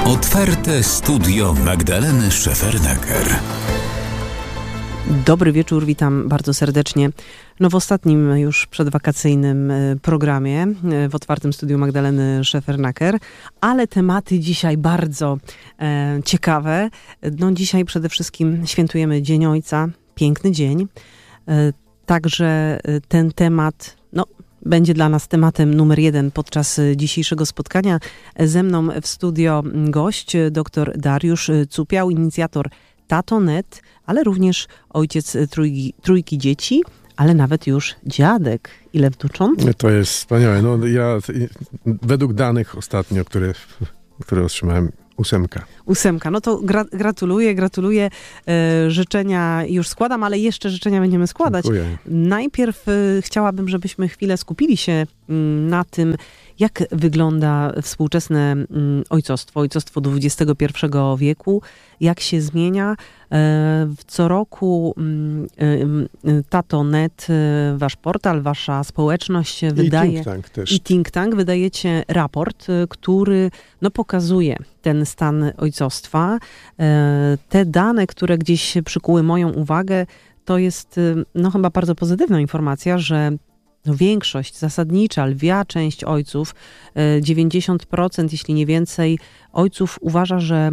Otwarte studio Magdaleny Szefernaker. Dobry wieczór, witam bardzo serdecznie. W ostatnim już przedwakacyjnym programie w Otwartym Studiu Magdaleny Szefernaker, ale tematy dzisiaj bardzo ciekawe. Dzisiaj przede wszystkim świętujemy Dzień Ojca, piękny dzień. Także ten temat będzie dla nas tematem numer 1 podczas dzisiejszego spotkania. Ze mną w studio gość, dr Dariusz Cupiał, inicjator Tato.net, ale również ojciec trójki dzieci, ale nawet już dziadek. Ile wnucząt? To jest wspaniałe. Ja według danych ostatnio, które otrzymałem, 8. To gratuluję. Życzenia już składam, ale jeszcze życzenia będziemy składać. Dziękuję. Najpierw chciałabym, żebyśmy chwilę skupili się na tym, jak wygląda współczesne ojcostwo XXI wieku, jak się zmienia. Co roku Tato.net, wasz portal, wasza społeczność wydaje i Think Tank wydajecie raport, który pokazuje ten stan ojcostwa. Te dane, które gdzieś przykuły moją uwagę, to jest chyba bardzo pozytywna informacja, że większość zasadnicza, lwia część ojców, 90%, jeśli nie więcej, ojców uważa, że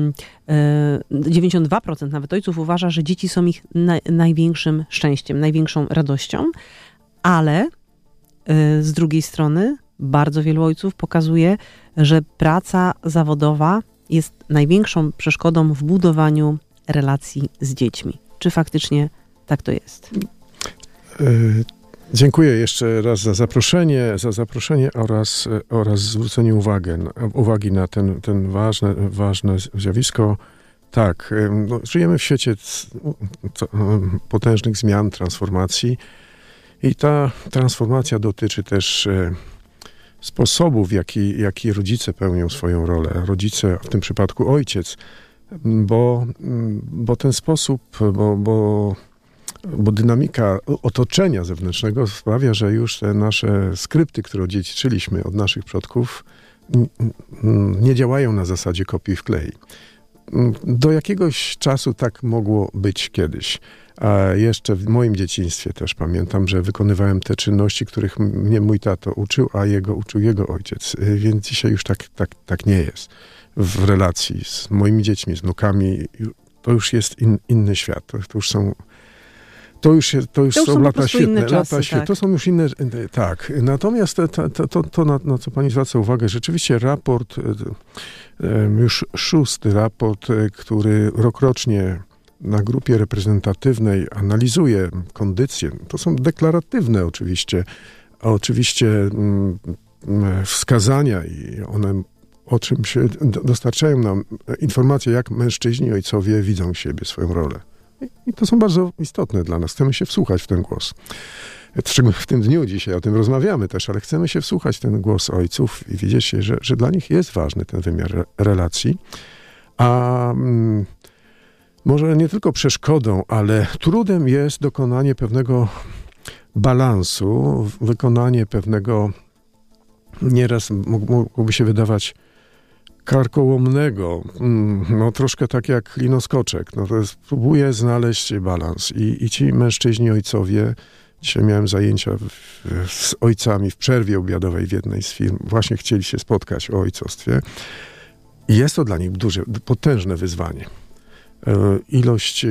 92% nawet ojców uważa, że dzieci są ich największym szczęściem, największą radością, ale z drugiej strony bardzo wielu ojców pokazuje, że praca zawodowa jest największą przeszkodą w budowaniu relacji z dziećmi. Czy faktycznie tak to jest? Dziękuję jeszcze raz za zaproszenie oraz zwrócenie uwagi na ten ważne zjawisko. Tak, żyjemy w świecie potężnych zmian, transformacji i ta transformacja dotyczy też sposobów, w jaki rodzice pełnią swoją rolę. Rodzice, w tym przypadku ojciec, bo ten sposób, bo dynamika otoczenia zewnętrznego sprawia, że już te nasze skrypty, które odziedziczyliśmy od naszych przodków, nie działają na zasadzie kopiuj wklej. Do jakiegoś czasu tak mogło być kiedyś. A jeszcze w moim dzieciństwie też pamiętam, że wykonywałem te czynności, których mnie mój tato uczył, a uczył jego ojciec. Więc dzisiaj już tak nie jest. W relacji z moimi dziećmi, z wnukami, to już jest inny świat. To już są lata świetne. Tak. To są już inne, tak. Natomiast to na co pani zwraca uwagę, rzeczywiście raport, już 6. raport, który rokrocznie na grupie reprezentatywnej analizuje kondycję. To są deklaratywne oczywiście wskazania i one o czym się dostarczają nam informacje, jak mężczyźni, ojcowie widzą siebie, swoją rolę. I to są bardzo istotne dla nas. Chcemy się wsłuchać w ten głos. Szczególnie w tym dniu dzisiaj o tym rozmawiamy też, ale chcemy się wsłuchać w ten głos ojców i widzieć, że dla nich jest ważny ten wymiar relacji. A może nie tylko przeszkodą, ale trudem jest dokonanie pewnego balansu, wykonanie pewnego, nieraz mogłoby się wydawać, karkołomnego, troszkę tak jak linoskoczek. To jest, próbuje znaleźć balans. I ci mężczyźni, ojcowie, dzisiaj miałem zajęcia z ojcami w przerwie obiadowej w jednej z firm, właśnie chcieli się spotkać o ojcostwie. I jest to dla nich potężne wyzwanie. Ilość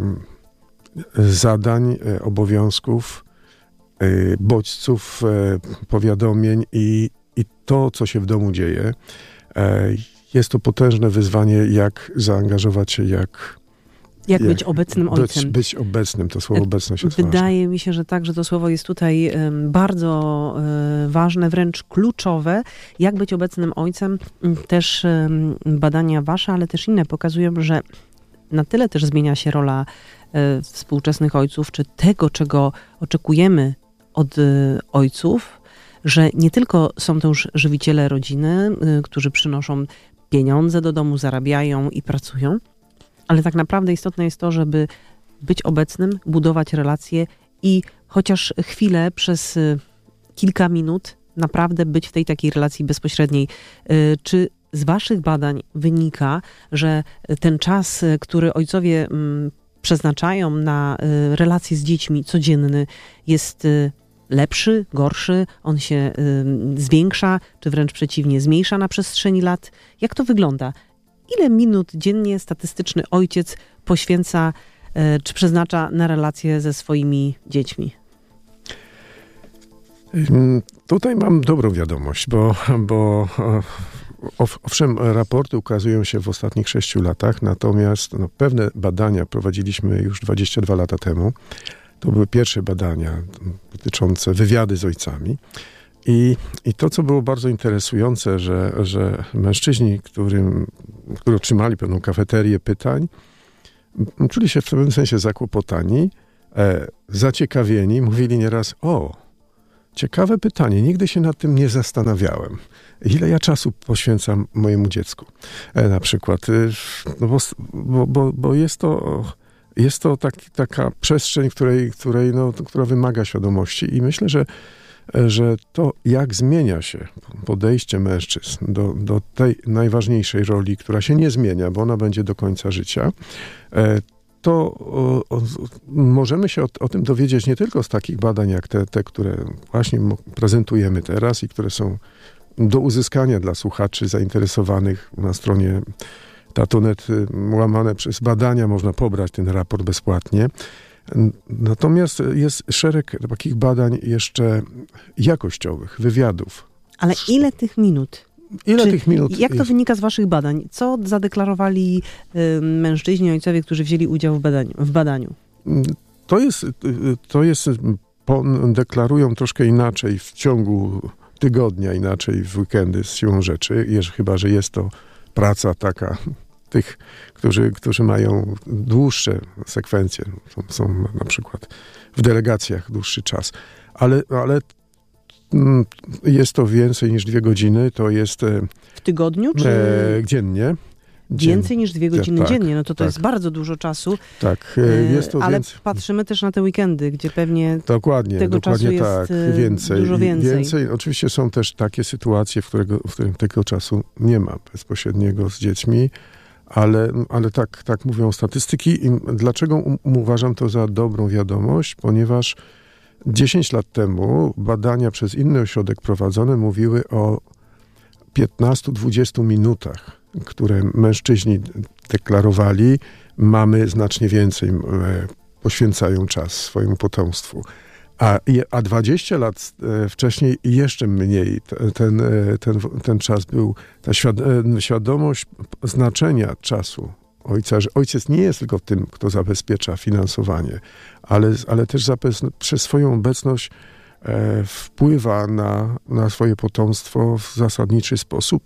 zadań, obowiązków, bodźców, powiadomień i to, co się w domu dzieje. Jest to potężne wyzwanie, jak zaangażować się, jak być obecnym ojcem. Być obecnym, to słowo obecność jest ważne. Wydaje mi się, że tak, że to słowo jest tutaj bardzo ważne, wręcz kluczowe. Jak być obecnym ojcem? Też badania wasze, ale też inne pokazują, że na tyle też zmienia się rola współczesnych ojców, czy tego, czego oczekujemy od ojców, że nie tylko są to już żywiciele rodziny, którzy przynoszą pieniądze do domu, zarabiają i pracują, ale tak naprawdę istotne jest to, żeby być obecnym, budować relacje i chociaż chwilę przez kilka minut naprawdę być w tej takiej relacji bezpośredniej. Czy z waszych badań wynika, że ten czas, który ojcowie przeznaczają na relacje z dziećmi codzienny, jest lepszy, gorszy, on się zwiększa, czy wręcz przeciwnie, zmniejsza na przestrzeni lat? Jak to wygląda? Ile minut dziennie statystyczny ojciec poświęca, czy przeznacza na relacje ze swoimi dziećmi? Tutaj mam dobrą wiadomość, bo owszem, raporty ukazują się w ostatnich 6 latach, natomiast pewne badania prowadziliśmy już 22 lata temu. To były pierwsze badania dotyczące wywiady z ojcami. I to, co było bardzo interesujące, że mężczyźni, którzy otrzymali pewną kafeterię pytań, czuli się w pewnym sensie zakłopotani, zaciekawieni, mówili nieraz: ciekawe pytanie, nigdy się nad tym nie zastanawiałem. Ile ja czasu poświęcam mojemu dziecku? Na przykład, bo jest to taka przestrzeń, która wymaga świadomości i myślę, że to, jak zmienia się podejście mężczyzn do tej najważniejszej roli, która się nie zmienia, bo ona będzie do końca życia, to możemy się o tym dowiedzieć nie tylko z takich badań, jak te, które właśnie prezentujemy teraz i które są do uzyskania dla słuchaczy zainteresowanych na stronie Tatonet, łamane przez badania, można pobrać ten raport bezpłatnie. Natomiast jest szereg takich badań jeszcze jakościowych, wywiadów. Ale ile tych minut? Tych minut? Jak to wynika z waszych badań? Co zadeklarowali mężczyźni, ojcowie, którzy wzięli udział w badaniu? Deklarują troszkę inaczej w ciągu tygodnia, inaczej w weekendy z siłą rzeczy, chyba że jest to praca taka tych, którzy mają dłuższe sekwencje, są na przykład w delegacjach dłuższy czas, ale jest to więcej niż 2 godziny, to jest... W tygodniu, czy... Dziennie. Więcej niż 2 godziny dziennie, no to tak. Jest bardzo dużo czasu. Tak, jest to ale więcej. patrzymy też na te weekendy, gdzie pewnie tego czasu tak, jest dużo więcej. Oczywiście są też takie sytuacje, w którym tego czasu nie ma bezpośredniego z dziećmi, ale tak mówią statystyki. I dlaczego uważam to za dobrą wiadomość? Ponieważ 10 lat temu badania przez inny ośrodek prowadzone mówiły o 15-20 minutach, które mężczyźni deklarowali, mamy znacznie więcej, poświęcają czas swojemu potomstwu. A 20 lat wcześniej jeszcze mniej ten czas był, ta świadomość znaczenia czasu ojca, że ojciec nie jest tylko tym, kto zabezpiecza finansowanie, ale też przez swoją obecność wpływa na swoje potomstwo w zasadniczy sposób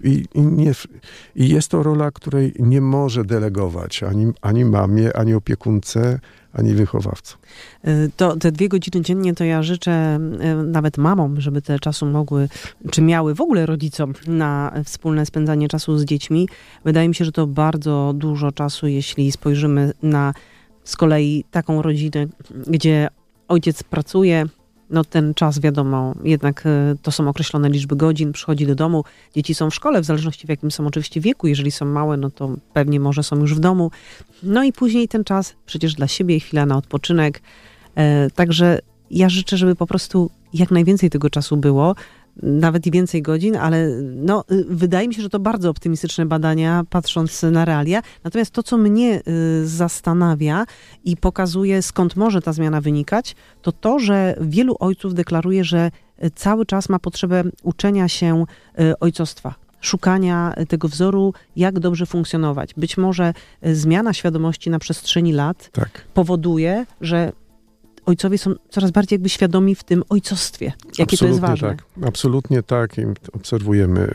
i jest to rola, której nie może delegować ani mamie, ani opiekunce, ani wychowawcom. To te 2 godziny dziennie to ja życzę nawet mamom, żeby te czasu mogły, czy miały w ogóle rodzicom na wspólne spędzanie czasu z dziećmi. Wydaje mi się, że to bardzo dużo czasu, jeśli spojrzymy na z kolei taką rodzinę, gdzie ojciec pracuje. No ten czas, wiadomo, jednak to są określone liczby godzin, przychodzi do domu, dzieci są w szkole, w zależności w jakim są oczywiście wieku, jeżeli są małe, no to pewnie może są już w domu. No i później ten czas przecież dla siebie, chwila na odpoczynek. Także ja życzę, żeby po prostu jak najwięcej tego czasu było, nawet i więcej godzin, ale no, wydaje mi się, że to bardzo optymistyczne badania, patrząc na realia. Natomiast to, co mnie zastanawia i pokazuje, skąd może ta zmiana wynikać, to, że wielu ojców deklaruje, że cały czas ma potrzebę uczenia się ojcostwa, szukania tego wzoru, jak dobrze funkcjonować. Być może zmiana świadomości na przestrzeni lat powoduje, że ojcowie są coraz bardziej jakby świadomi w tym ojcostwie. Jakie to jest ważne. Tak. Absolutnie tak. I obserwujemy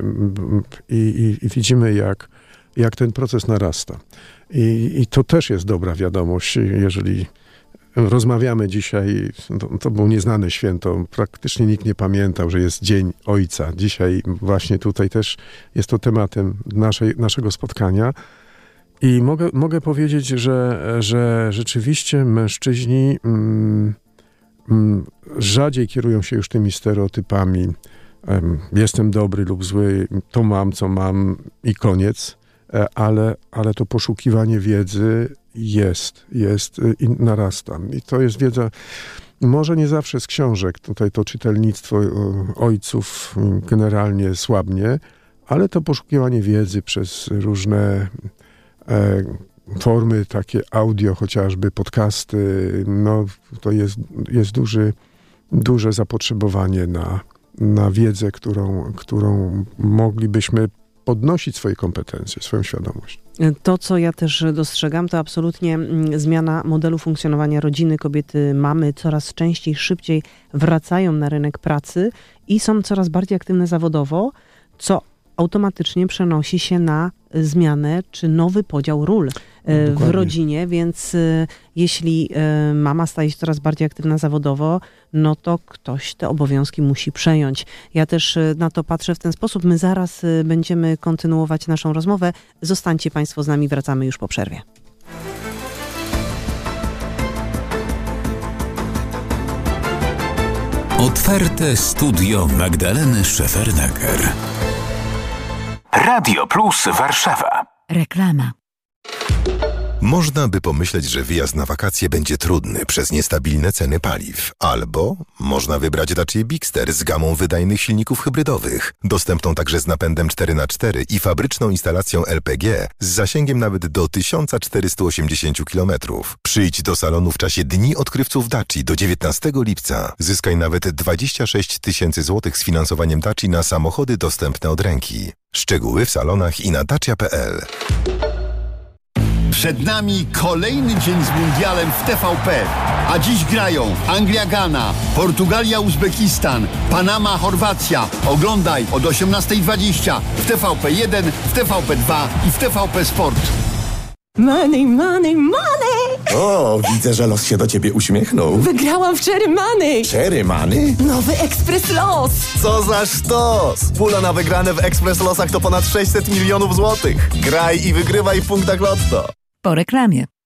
i widzimy, jak ten proces narasta. I to też jest dobra wiadomość. Jeżeli rozmawiamy dzisiaj, to było nieznane święto. Praktycznie nikt nie pamiętał, że jest Dzień Ojca. Dzisiaj właśnie tutaj też jest to tematem naszego spotkania. I mogę powiedzieć, że rzeczywiście mężczyźni rzadziej kierują się już tymi stereotypami jestem dobry lub zły, to mam, co mam i koniec, ale to poszukiwanie wiedzy jest i narasta. I to jest wiedza, może nie zawsze z książek, tutaj to czytelnictwo ojców generalnie słabnie, ale to poszukiwanie wiedzy przez różne formy, takie audio chociażby, podcasty, no to jest duże zapotrzebowanie na wiedzę, którą moglibyśmy podnosić swoje kompetencje, swoją świadomość. To, co ja też dostrzegam, to absolutnie zmiana modelu funkcjonowania rodziny. Kobiety, mamy coraz częściej, szybciej wracają na rynek pracy i są coraz bardziej aktywne zawodowo, co automatycznie przenosi się na zmianę czy nowy podział ról w rodzinie, więc jeśli mama staje się coraz bardziej aktywna zawodowo, no to ktoś te obowiązki musi przejąć. Ja też na to patrzę w ten sposób. My zaraz będziemy kontynuować naszą rozmowę. Zostańcie Państwo z nami, wracamy już po przerwie. Otwarte studio Magdaleny Szefernaker. Radio Plus Warszawa. Reklama. Można by pomyśleć, że wyjazd na wakacje będzie trudny przez niestabilne ceny paliw. Albo można wybrać Dacia Bigster z gamą wydajnych silników hybrydowych, dostępną także z napędem 4x4 i fabryczną instalacją LPG z zasięgiem nawet do 1480 km. Przyjdź do salonu w czasie Dni Odkrywców Daci do 19 lipca. Zyskaj nawet 26 tysięcy złotych z finansowaniem Daci na samochody dostępne od ręki. Szczegóły w salonach i na dacia.pl. Przed nami kolejny dzień z mundialem w TVP. A dziś grają Anglia-Ghana, Portugalia-Uzbekistan, Panama-Chorwacja. Oglądaj od 18:20 w TVP1, w TVP2 i w TVP Sport. Money, money, money! O, widzę, że los się do ciebie uśmiechnął. Wygrałam w Cherry Money! Cherry Money? Nowy Ekspres Los! Co za sztos! Pula na wygrane w Ekspres Losach to ponad 600 milionów złotych. Graj i wygrywaj w punktach Lotto. Po reklamie.